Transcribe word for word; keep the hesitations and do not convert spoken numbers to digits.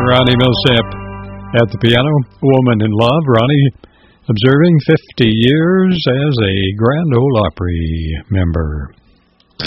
Ronnie Milsap at the piano. Woman in Love. Ronnie observing fifty years as a Grand Ole Opry member.